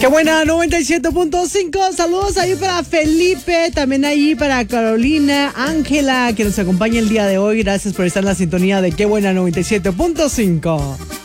Qué buena 97.5. Saludos ahí para Felipe, también ahí para Carolina, Ángela, que nos acompaña el día de hoy. Gracias por estar en la sintonía de Qué buena 97.5.